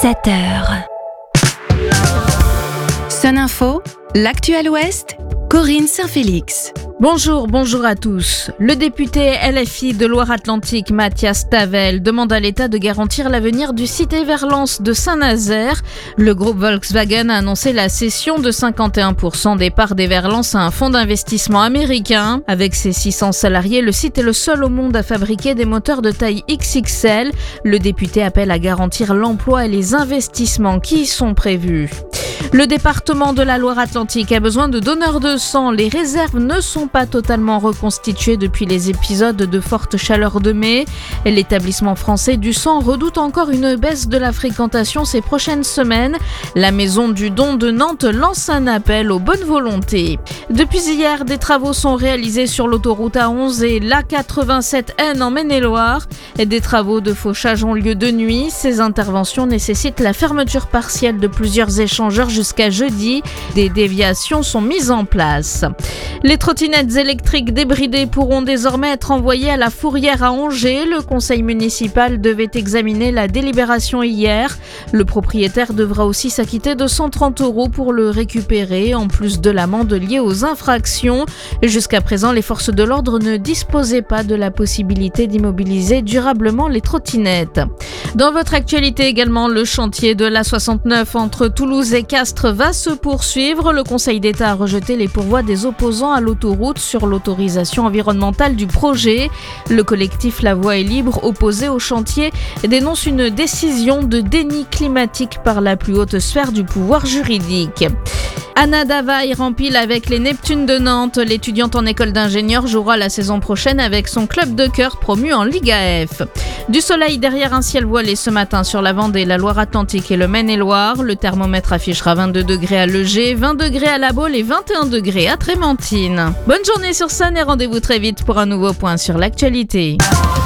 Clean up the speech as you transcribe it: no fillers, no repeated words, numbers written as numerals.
7h. Sun Info, l'actuel Ouest, Corinne Saint-Félix. Bonjour à tous. Le député LFI de Loire-Atlantique, Mathias Tavel, demande à l'État de garantir l'avenir du site Everlance de Saint-Nazaire. Le groupe Volkswagen a annoncé la cession de 51% des parts d'Everlance à un fonds d'investissement américain. Avec ses 600 salariés, le site est le seul au monde à fabriquer des moteurs de taille XXL. Le député appelle à garantir l'emploi et les investissements qui y sont prévus. Le département de la Loire-Atlantique a besoin de donneurs de sang. Les réserves ne sont pas totalement reconstituées depuis les épisodes de forte chaleur de mai. L'établissement français du sang redoute encore une baisse de la fréquentation ces prochaines semaines. La maison du don de Nantes lance un appel aux bonnes volontés. Depuis hier, des travaux sont réalisés sur l'autoroute A11 et l'A87N en Maine-et-Loire. Des travaux de fauchage ont lieu de nuit. Ces interventions nécessitent la fermeture partielle de plusieurs échangeurs jusqu'à jeudi. Des déviations sont mises en place. Les trottinettes électriques débridées pourront désormais être envoyées à la Fourrière à Angers. Le conseil municipal devait examiner la délibération hier. Le propriétaire devra aussi s'acquitter de 130 € pour le récupérer, en plus de l'amende liée aux infractions. Jusqu'à présent, les forces de l'ordre ne disposaient pas de la possibilité d'immobiliser durablement les trottinettes. Dans votre actualité également, le chantier de l'A69 entre Toulouse et Castres va se poursuivre. Le Conseil d'État a rejeté les pourvois des opposants à l'autoroute sur l'autorisation environnementale du projet. Le collectif La Voie est libre, opposé au chantier, dénonce une décision de déni climatique par la plus haute sphère du pouvoir juridique. Anna Davaille rempile avec les Neptunes de Nantes. L'étudiante en école d'ingénieur jouera la saison prochaine avec son club de cœur promu en Ligue AF. Du soleil derrière un ciel voilé ce matin sur la Vendée, la Loire-Atlantique et le Maine-et-Loire. Le thermomètre affichera 22 degrés à Legé, 20 degrés à La Baule et 21 degrés à Trémentine. Bonne journée sur Sun et rendez-vous très vite pour un nouveau point sur l'actualité.